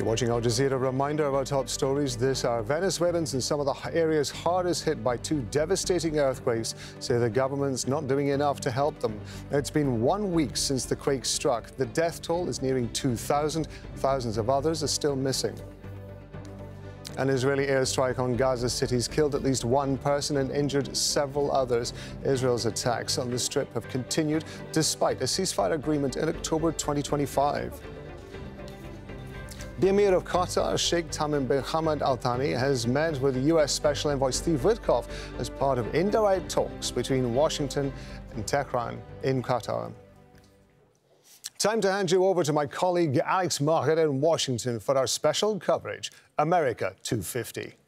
You're watching Al Jazeera. A reminder of our top stories this hour. Venezuelans in some of the areas hardest hit by two devastating earthquakes say the government's not doing enough to help them. It's been 1 week since the quake struck. The death toll is nearing 2,000. Thousands of others are still missing. An Israeli airstrike on Gaza cities killed at least one person and injured several others. Israel's attacks on the Strip have continued despite a ceasefire agreement in October 2025. The Emir of Qatar, Sheikh Tamim bin Hamad Al Thani, has met with U.S. Special Envoy Steve Witkoff as part of indirect talks between Washington and Tehran in Qatar. Time to hand you over to my colleague Alex Maher in Washington for our special coverage, America 250.